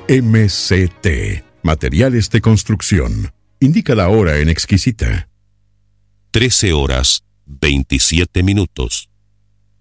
MCT, Materiales de Construcción. Indica la hora en Exquisita. 13 horas, 27 minutos.